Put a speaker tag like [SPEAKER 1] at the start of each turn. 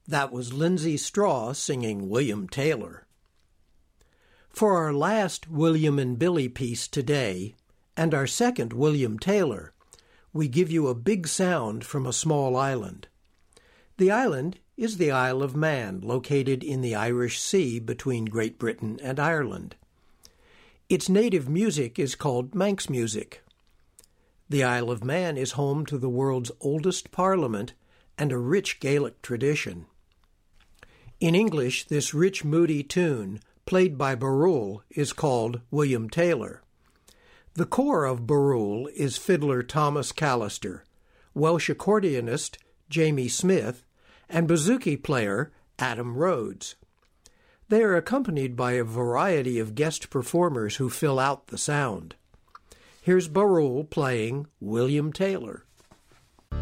[SPEAKER 1] That was Lindsay Straw singing William Taylor. For our last William and Billy piece today, and our second William Taylor, we give you a big sound from a small island. The island is the Isle of Man, located in the Irish Sea between Great Britain and Ireland. Its native music is called Manx music. The Isle of Man is home to the world's oldest parliament and a rich Gaelic tradition. In English, this rich, moody tune, played by Barrule, is called William Taylor. The core of Barrule is fiddler Thomas Callister, Welsh accordionist Jamie Smith, and bouzouki player Adam Rhodes. They are accompanied by a variety of guest performers who fill out the sound. Here's Barrule playing William Taylor.